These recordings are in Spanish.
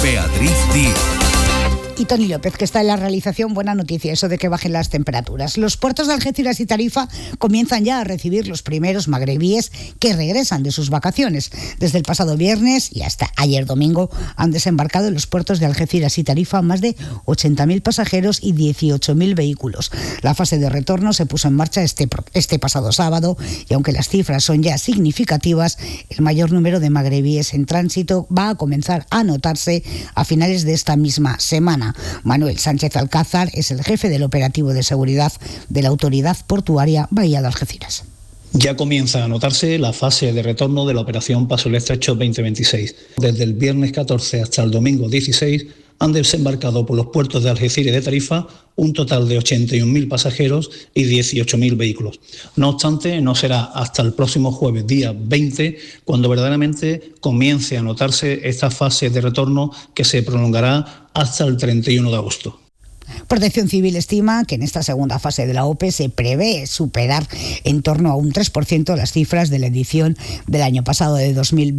Beatriz Díez. Y Tony López, que está en la realización. Buena noticia, eso de que bajen las temperaturas. Los puertos de Algeciras y Tarifa comienzan ya a recibir los primeros magrebíes que regresan de sus vacaciones. Desde el pasado viernes y hasta ayer domingo han desembarcado en los puertos de Algeciras y Tarifa más de 80.000 pasajeros y 18.000 vehículos. La fase de retorno se puso en marcha este pasado sábado y aunque las cifras son ya significativas, el mayor número de magrebíes en tránsito va a comenzar a notarse a finales de esta misma semana. Manuel Sánchez Alcázar es el jefe del operativo de seguridad de la Autoridad Portuaria Bahía de Algeciras. Ya comienza a notarse la fase de retorno de la operación Paso del Estrecho 2026. Desde el viernes 14 hasta el domingo 16 han desembarcado por los puertos de Algeciras y de Tarifa un total de 81.000 pasajeros y 18.000 vehículos. No obstante, no será hasta el próximo jueves, día 20, cuando verdaderamente comience a notarse esta fase de retorno que se prolongará hasta el 31 de agosto. Protección Civil estima que en esta segunda fase de la OPE se prevé superar en torno a un 3% las cifras de la edición del año pasado de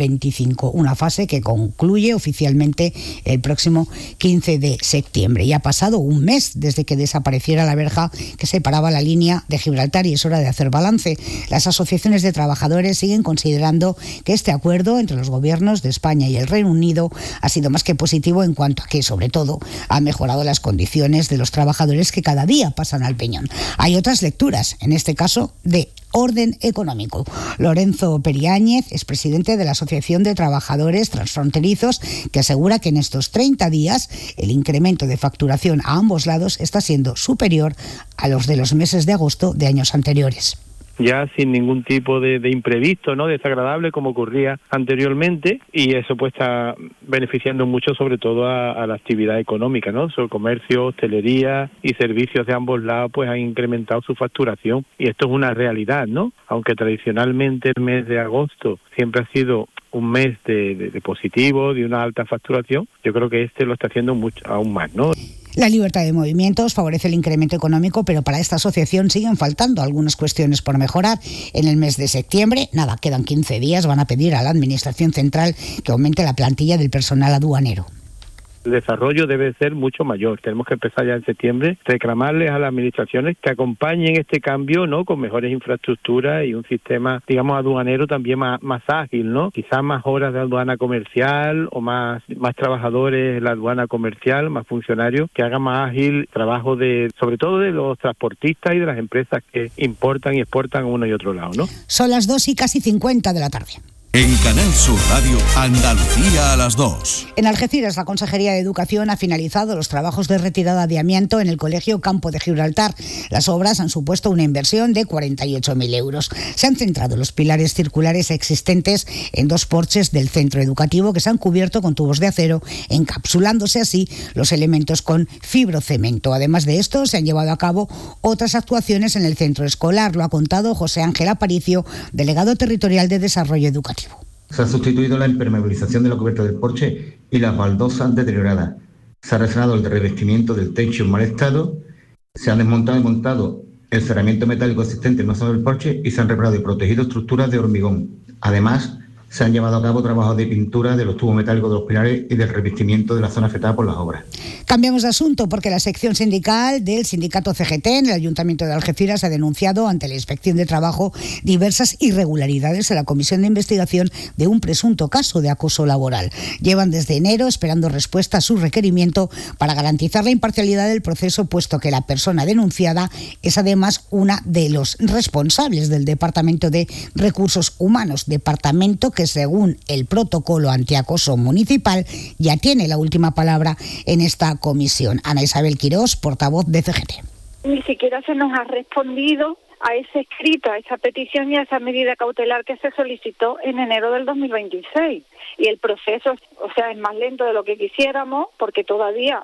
2025, una fase que concluye oficialmente el próximo 15 de septiembre. Ya ha pasado un mes desde que desapareciera la verja que separaba la línea de Gibraltar y es hora de hacer balance. Las asociaciones de trabajadores siguen considerando que este acuerdo entre los gobiernos de España y el Reino Unido ha sido más que positivo en cuanto a que, sobre todo, ha mejorado las condiciones de los trabajadores que cada día pasan al peñón. Hay otras lecturas, en este caso de orden económico. Lorenzo Periáñez es presidente de la Asociación de Trabajadores Transfronterizos, que asegura que en estos 30 días el incremento de facturación a ambos lados está siendo superior a los de los meses de agosto de años anteriores. Ya sin ningún tipo de imprevisto, ¿no?, desagradable como ocurría anteriormente, y eso pues está beneficiando mucho sobre todo a la actividad económica, ¿no? El comercio, hostelería y servicios de ambos lados pues han incrementado su facturación, y esto es una realidad, ¿no? Aunque tradicionalmente el mes de agosto siempre ha sido un mes de positivo, de una alta facturación, yo creo que este lo está haciendo mucho, aún más, ¿no? La libertad de movimientos favorece el incremento económico, pero para esta asociación siguen faltando algunas cuestiones por mejorar. En el mes de septiembre, quedan 15 días, van a pedir a la Administración Central que aumente la plantilla del personal aduanero. El desarrollo debe ser mucho mayor. Tenemos que empezar ya en septiembre, reclamarles a las administraciones que acompañen este cambio, ¿no?, con mejores infraestructuras y un sistema, digamos, aduanero también más ágil, ¿no? Quizás más horas de aduana comercial o más trabajadores en la aduana comercial, más funcionarios, que hagan más ágil el trabajo sobre todo de los transportistas y de las empresas que importan y exportan a uno y otro lado, ¿no? Son las 2:50 de la tarde. En Canal Sur Radio, Andalucía a las 2. En Algeciras, la Consejería de Educación ha finalizado los trabajos de retirada de amianto en el Colegio Campo de Gibraltar. Las obras han supuesto una inversión de 48.000 euros. Se han centrado los pilares circulares existentes en 2 porches del centro educativo que se han cubierto con tubos de acero, encapsulándose así los elementos con fibrocemento. Además de esto, se han llevado a cabo otras actuaciones en el centro escolar. Lo ha contado José Ángel Aparicio, delegado territorial de Desarrollo Educativo. Se ha sustituido la impermeabilización de la cubierta del porche y las baldosas deterioradas. Se ha refinado el revestimiento del techo en mal estado. Se han desmontado y montado el cerramiento metálico existente en la zona del porche y se han reparado y protegido estructuras de hormigón. Además, se han llevado a cabo trabajos de pintura de los tubos metálicos de los pilares y del revestimiento de la zona afectada por las obras. Cambiamos de asunto porque la sección sindical del sindicato CGT en el Ayuntamiento de Algeciras ha denunciado ante la Inspección de Trabajo diversas irregularidades en la comisión de investigación de un presunto caso de acoso laboral. Llevan desde enero esperando respuesta a su requerimiento para garantizar la imparcialidad del proceso, puesto que la persona denunciada es además una de los responsables del Departamento de Recursos Humanos, departamento que según el protocolo antiacoso municipal ya tiene la última palabra en esta comisión. Ana Isabel Quirós, portavoz de CGT. Ni siquiera se nos ha respondido a ese escrito, a esa petición y a esa medida cautelar que se solicitó en enero del 2026. Y el proceso, es más lento de lo que quisiéramos, porque todavía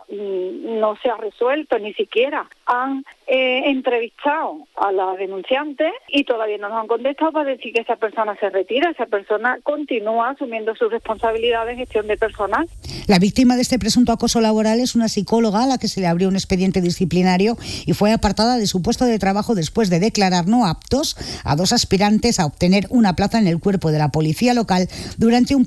no se ha resuelto, ni siquiera han entrevistado a la denunciante y todavía no nos han contestado para decir que esa persona se retira, esa persona continúa asumiendo su responsabilidad de gestión de personal. La víctima de este presunto acoso laboral es una psicóloga a la que se le abrió un expediente disciplinario y fue apartada de su puesto de trabajo después de declarar no aptos a 2 aspirantes a obtener una plaza en el cuerpo de la policía local durante un